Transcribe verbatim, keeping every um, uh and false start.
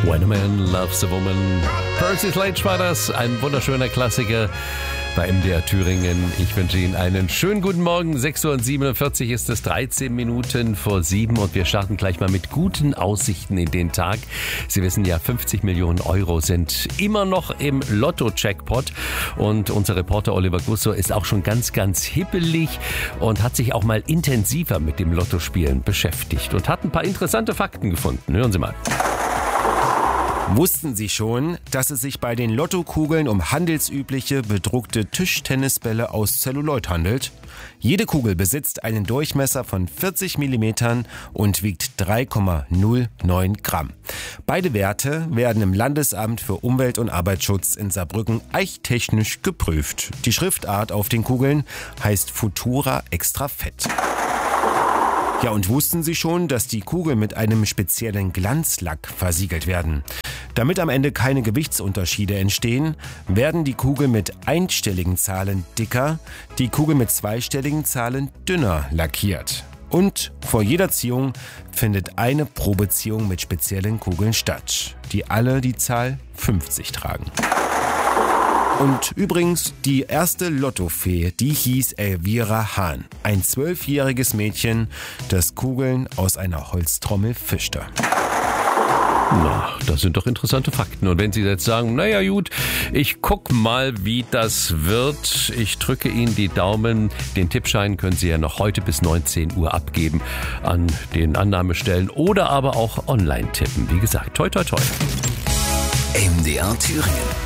When a Man Loves a Woman. Percy Sledge war das, ein wunderschöner Klassiker bei M D R Thüringen. Ich wünsche Ihnen einen schönen guten Morgen. sechs Uhr siebenundvierzig ist es, dreizehn Minuten vor sieben und wir starten gleich mal mit guten Aussichten in den Tag. Sie wissen ja, fünfzig Millionen Euro sind immer noch im Lotto-Jackpot und unser Reporter Oliver Gusso ist auch schon ganz, ganz hibbelig und hat sich auch mal intensiver mit dem Lottospielen beschäftigt und hat ein paar interessante Fakten gefunden. Hören Sie mal. Wussten Sie schon, dass es sich bei den Lottokugeln um handelsübliche bedruckte Tischtennisbälle aus Zelluloid handelt? Jede Kugel besitzt einen Durchmesser von vierzig Millimeter und wiegt drei Komma null neun Gramm. Beide Werte werden im Landesamt für Umwelt- und Arbeitsschutz in Saarbrücken eichtechnisch geprüft. Die Schriftart auf den Kugeln heißt Futura Extra Fett. Ja, und wussten Sie schon, dass die Kugeln mit einem speziellen Glanzlack versiegelt werden? Damit am Ende keine Gewichtsunterschiede entstehen, werden die Kugeln mit einstelligen Zahlen dicker, die Kugeln mit zweistelligen Zahlen dünner lackiert. Und vor jeder Ziehung findet eine Probeziehung mit speziellen Kugeln statt, die alle die Zahl fünfzig tragen. Und übrigens, die erste Lottofee, die hieß Elvira Hahn. Ein zwölfjähriges Mädchen, das Kugeln aus einer Holztrommel fischte. Na, das sind doch interessante Fakten. Und wenn Sie jetzt sagen, naja gut, ich guck mal, wie das wird. Ich drücke Ihnen die Daumen. Den Tippschein können Sie ja noch heute bis neunzehn Uhr abgeben an den Annahmestellen oder aber auch online tippen. Wie gesagt, toi toi toi. M D R Thüringen.